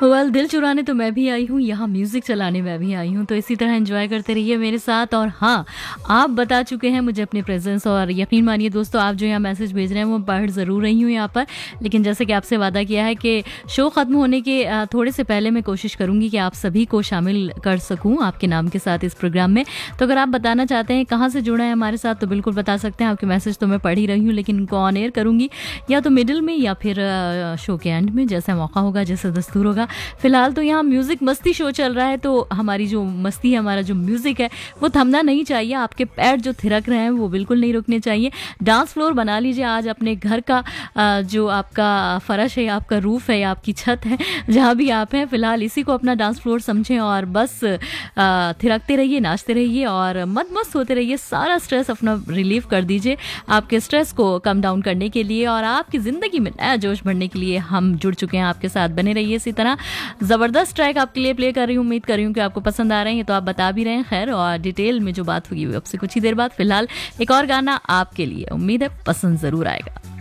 Well दिल चुराने तो मैं भी आई हूँ, यहाँ म्यूज़िक चलाने मैं भी आई हूँ, तो इसी तरह एंजॉय करते रहिए मेरे साथ। और हाँ, आप बता चुके हैं मुझे अपने प्रेजेंस, और यकीन मानिए दोस्तों, आप जो यहाँ मैसेज भेज रहे हैं वो पढ़ ज़रूर रही हूँ यहाँ पर। लेकिन जैसे कि आपसे वादा किया है कि शो ख़त्म होने के थोड़े से पहले मैं कोशिश करूँगी कि आप सभी को शामिल कर सकूँ आपके नाम के साथ इस प्रोग्राम में। तो अगर आप बताना चाहते हैं कहाँ से जुड़ा है हमारे साथ, तो बिल्कुल बता सकते हैं। आपके मैसेज तो मैं पढ़ ही रही हूँ, लेकिन उनको ऑन एयर करूँगी या तो मिडिल में या फिर शो के एंड में, जैसा मौका होगा, जैसा दस्तूर होगा। फिलहाल तो यहाँ म्यूजिक मस्ती शो चल रहा है, तो हमारी जो मस्ती है, हमारा जो म्यूजिक है वो थमना नहीं चाहिए। आपके पैर जो थिरक रहे हैं वो बिल्कुल नहीं रुकने चाहिए। डांस फ्लोर बना लीजिए आज अपने घर का, जो आपका फर्श है, आपका रूफ है, आपकी छत है, जहाँ भी आप हैं फिलहाल इसी को अपना डांस फ्लोर समझें और बस थिरकते रहिए, नाचते रहिए और मस्त होते रहिए। सारा स्ट्रेस अपना रिलीव कर दीजिए। आपके स्ट्रेस को कम डाउन करने के लिए और आपकी ज़िंदगी में नया जोश भरने के लिए हम जुड़ चुके हैं आपके साथ। बने रहिए इसी तरह। ज़बरदस्त ट्रैक आपके लिए प्ले कर रही हूँ, उम्मीद कर रही हूँ कि आपको पसंद आ रहे हैं, तो आप बता भी रहे हैं। खैर, और डिटेल में जो बात होगी वो अब से कुछ ही देर बाद। फिलहाल एक और गाना आपके लिए, उम्मीद है पसंद ज़रूर आएगा।